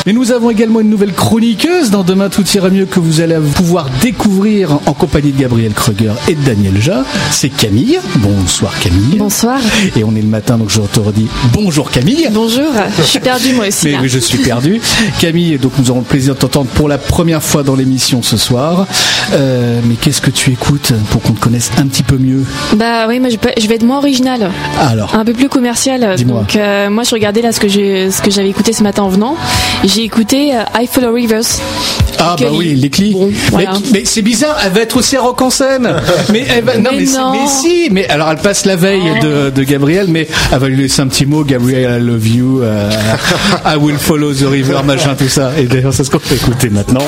Mais nous avons également une nouvelle chroniqueuse dans Demain tout ira mieux que vous allez pouvoir découvrir en compagnie de Gabriel Kruger et de Daniel Ja. C'est Camille. Bonsoir Camille. Bonsoir. Et on est le matin, donc je te redis bonjour Camille. Bonjour, je suis perdue moi aussi. Mais oui, je suis perdu. Camille, donc nous aurons le plaisir de t'entendre pour la première fois dans l'émission ce soir. Mais qu'est-ce que tu écoutes pour qu'on te connaisse un petit peu mieux? Bah oui, moi je vais être moins original. Alors, un peu plus commercial. Dis-moi. Donc moi je regardais là ce que j'avais écouté ce matin en venant. J'ai écouté I Follow Rivers. ah bah oui, les clis. Bon, voilà. Mais c'est bizarre, elle va être aussi à Rock en scène. Mais si. Mais alors elle passe la veille de Gabriel, mais elle va lui laisser un petit mot. Gabriel, I love you. I will follow the river, machin, tout ça. Et d'ailleurs, c'est ce qu'on peut écouter maintenant.